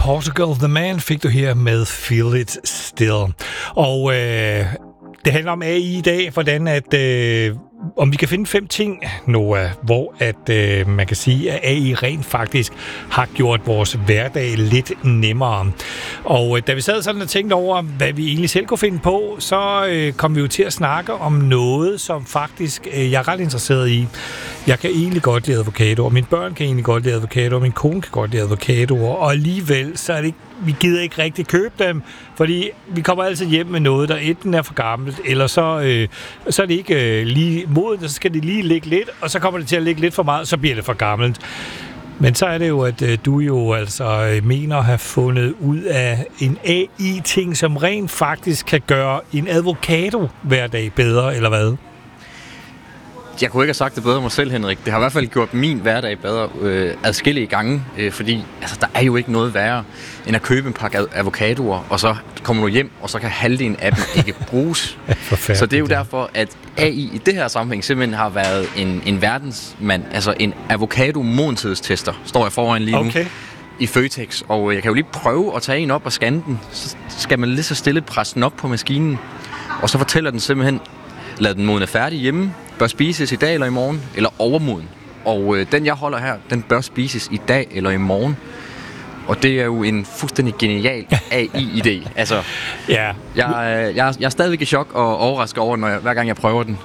Portugal The Man fik du her med Feel It Still. Og det handler om AI i dag, hvordan at om vi kan finde 5 ting, Noah, hvor at man kan sige, at AI rent faktisk har gjort vores hverdag lidt nemmere. Og da vi sad sådan og tænkte over, hvad vi egentlig selv kunne finde på, så kom vi jo til at snakke om noget, som faktisk jeg er ret interesseret i. Jeg kan egentlig godt lide avocadoer, mine børn kan egentlig godt lide avocadoer, min kone kan godt lide avocadoer, og alligevel så er det ikke, vi gider ikke rigtig købe dem, fordi vi kommer altid hjem med noget, der enten er for gammelt, eller så er det ikke lige modent, så skal det lige ligge lidt, og så kommer det til at ligge lidt for meget, så bliver det for gammelt. Men så er det jo, at du jo altså mener at have fundet ud af en AI-ting, som rent faktisk kan gøre en avocado hverdag bedre, eller hvad? Jeg kunne ikke have sagt det bedre mig selv, Henrik. Det har i hvert fald gjort min hverdag bedre adskillige gange, fordi altså, der er jo ikke noget værre, end at købe en pakke avocadoer, og så kommer du hjem, og så kan halvdelen af dem ikke bruges. Så det er jo derfor, at AI i det her sammenhæng simpelthen har været en verdensmand, altså en avocado-modenhedstester, står jeg foran lige nu. I Føtex, og jeg kan jo lige prøve at tage en op og scanne den. Så skal man lige så stille presse den op på maskinen, og så fortæller den simpelthen, lad den modne færdig hjemme, bør spises i dag eller i morgen, eller overmoden. Og den, jeg holder her, den bør spises i dag eller i morgen. Og det er jo en fuldstændig genial AI-idé. Altså, ja. Jeg er stadigvæk i chok og overrasket over, hver gang jeg prøver den.